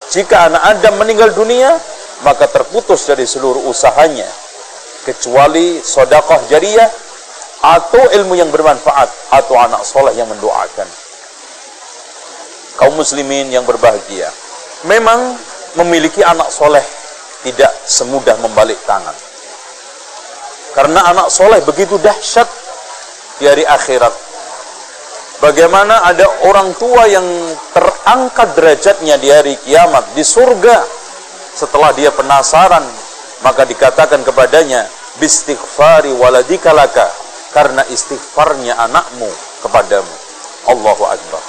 Jika anak Adam meninggal dunia, maka terputus dari seluruh usahanya, kecuali sedekah jariyah, atau ilmu yang bermanfaat, atau anak soleh yang mendoakan. Kaum muslimin yang berbahagia, memang memiliki anak soleh tidak semudah membalik tangan. Karena anak soleh begitu dahsyat di hari akhirat. Bagaimana ada orang tua yang terangkat derajatnya di hari kiamat, di surga. Setelah dia penasaran, maka dikatakan kepadanya, bistighfari waladika laka, karena istighfarnya anakmu kepadamu. Allahu Akbar.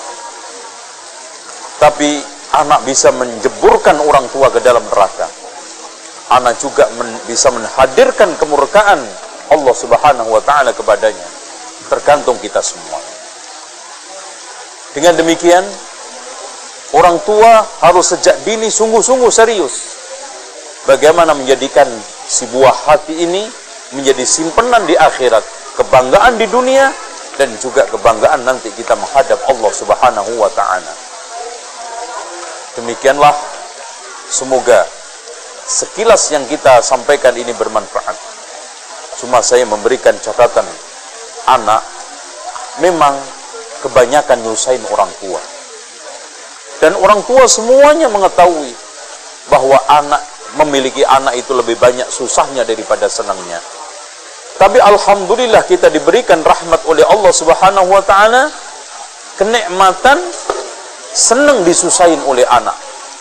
Tapi anak bisa menjeburkan orang tua ke dalam neraka. Anak juga bisa menghadirkan kemurkaan Allah Subhanahu wa ta'ala kepadanya. Tergantung kita semua. Dengan demikian, orang tua harus sejak dini sungguh-sungguh serius. Bagaimana menjadikan si buah hati ini menjadi simpanan di akhirat, kebanggaan di dunia, dan juga kebanggaan nanti kita menghadap Allah Subhanahu wa ta'ala. Demikianlah, semoga sekilas yang kita sampaikan ini bermanfaat. Cuma saya memberikan catatan, anak memang kebanyakan nyusahin orang tua. Dan orang tua semuanya mengetahui bahwa memiliki anak itu lebih banyak susahnya daripada senangnya. Tapi alhamdulillah kita diberikan rahmat oleh Allah Subhanahu wa ta'ala, kenikmatan senang disusahin oleh anak.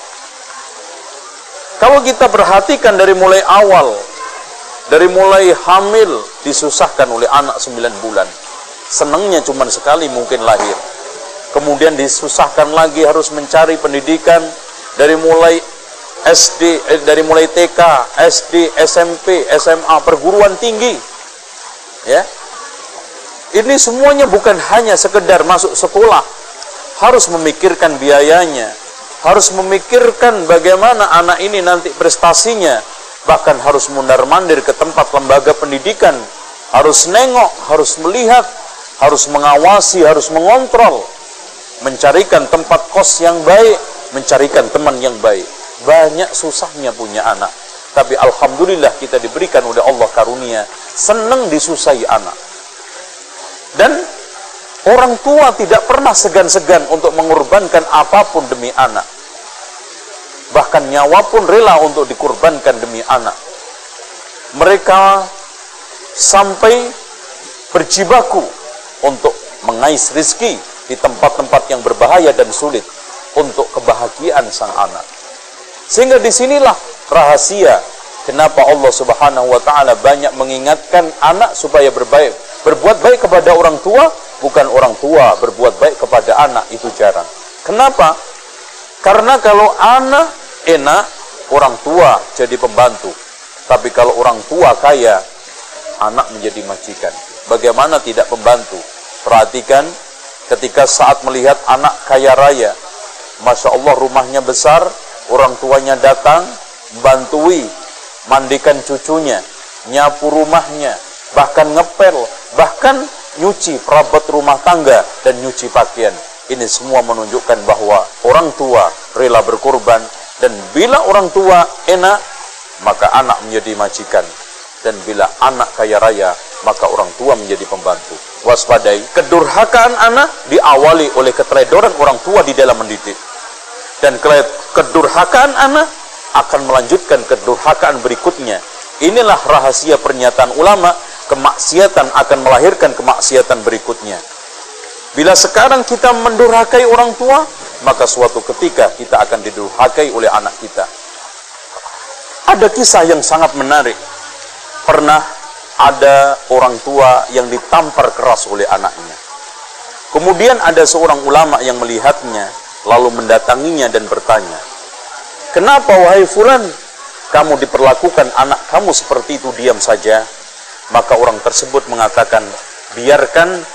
Kalau kita perhatikan dari mulai awal, dari mulai hamil disusahkan oleh anak 9 bulan. Senangnya cuma sekali mungkin lahir. Kemudian disusahkan lagi harus mencari pendidikan dari mulai dari mulai TK, SD, SMP, SMA, perguruan tinggi. Ya. Ini semuanya bukan hanya sekedar masuk sekolah. Harus memikirkan biayanya, harus memikirkan bagaimana anak ini nanti prestasinya, bahkan harus mundar-mandir ke tempat lembaga pendidikan, harus nengok, harus melihat, harus mengawasi, harus mengontrol, mencarikan tempat kos yang baik, mencarikan teman yang baik. Banyak susahnya punya anak, tapi alhamdulillah kita diberikan oleh Allah karunia senang disusahi anak. Dan orang tua tidak pernah segan-segan untuk mengorbankan apapun demi anak. Bahkan nyawa pun rela untuk dikorbankan demi anak. Mereka sampai berjibaku untuk mengais rizki di tempat-tempat yang berbahaya dan sulit untuk kebahagiaan sang anak. Sehingga disinilah rahasia kenapa Allah Subhanahu wa ta'ala banyak mengingatkan anak supaya berbuat baik kepada orang tua, bukan orang tua berbuat baik kepada anak, itu jarang. Kenapa? Karena kalau anak enak, orang tua jadi pembantu. Tapi kalau orang tua kaya, anak menjadi majikan. Bagaimana tidak pembantu? Perhatikan ketika saat melihat anak kaya raya, Masya Allah rumahnya besar, orang tuanya datang, bantui, mandikan cucunya, nyapu rumahnya, bahkan ngepel, bahkan nyuci perabot rumah tangga dan nyuci pakaian. Ini semua menunjukkan bahwa orang tua rela berkorban, dan bila orang tua enak, maka anak menjadi majikan. Dan bila anak kaya raya, maka orang tua menjadi pembantu. Waspadai, kedurhakaan anak diawali oleh keteledoran orang tua di dalam mendidik. Dan kedurhakaan anak akan melanjutkan kedurhakaan berikutnya. Inilah rahasia pernyataan ulama, kemaksiatan akan melahirkan kemaksiatan berikutnya. Bila sekarang kita mendurhakai orang tua, maka suatu ketika kita akan didurhakai oleh anak kita. Ada kisah yang sangat menarik. Pernah ada orang tua yang ditampar keras oleh anaknya. Kemudian ada seorang ulama yang melihatnya, lalu mendatanginya dan bertanya, "Kenapa wahai fulan, kamu diperlakukan anak kamu seperti itu diam saja?" Maka orang tersebut mengatakan, "Biarkan